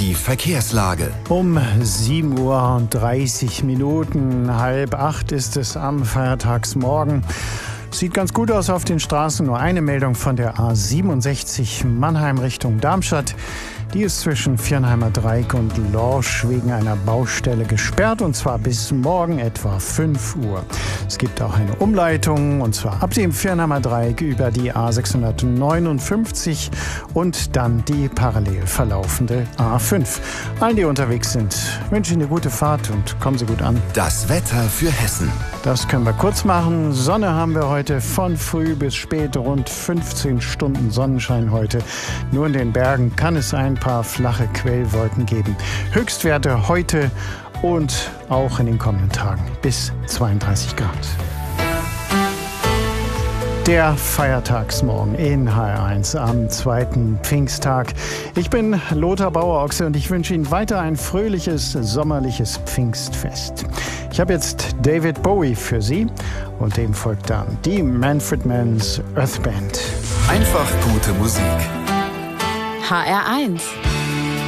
Die Verkehrslage. Um 7:30 Uhr, 7:30 ist es am Feiertagsmorgen. Sieht ganz gut aus auf den Straßen. Nur eine Meldung von der A67 Mannheim Richtung Darmstadt. Die ist zwischen Viernheimer Dreieck und Lorsch wegen einer Baustelle gesperrt, und zwar bis morgen etwa 5 Uhr. Es gibt auch eine Umleitung, und zwar ab dem Viernheimer Dreieck über die A659 und dann die parallel verlaufende A5. Allen, die unterwegs sind, wünsche ich eine gute Fahrt und kommen Sie gut an. Das Wetter für Hessen. Das können wir kurz machen. Sonne haben wir heute von früh bis spät, rund 15 Stunden Sonnenschein heute. Nur in den Bergen kann es ein paar flache Quellwolken geben. Höchstwerte heute und auch in den kommenden Tagen bis 32 Grad. Der Feiertagsmorgen in HR1 am 2. Pfingsttag. Ich bin Lothar Bauer-Ochse und ich wünsche Ihnen weiter ein fröhliches, sommerliches Pfingstfest. Ich habe jetzt David Bowie für Sie und dem folgt dann die Manfred Mann's Earth Band. Einfach gute Musik. HR1